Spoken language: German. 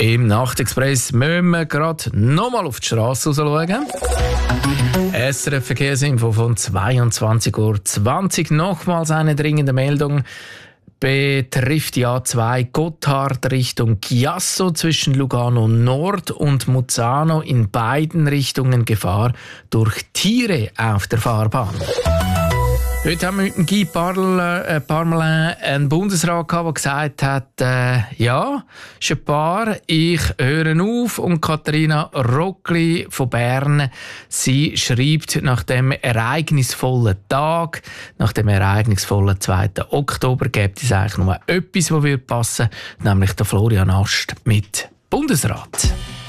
Im Nachtexpress müssen wir gerade nochmal auf die Straße schauen. SRF Verkehrsinfo von 22:20 Uhr. Nochmals eine dringende Meldung. Betrifft die A2 Gotthard Richtung Chiasso zwischen Lugano Nord und Muzzano, in beiden Richtungen Gefahr durch Tiere auf der Fahrbahn. Heute haben wir mit dem Guy Parmelin einen Bundesrat gehabt, der gesagt hat, ja, ist ein paar, ich höre auf. Und Katharina Rockli von Bern, sie schreibt, nach dem ereignisvollen Tag, nach dem ereignisvollen 2. Oktober, gibt es eigentlich nur etwas, das passen würde, nämlich der Florian Ast mit Bundesrat.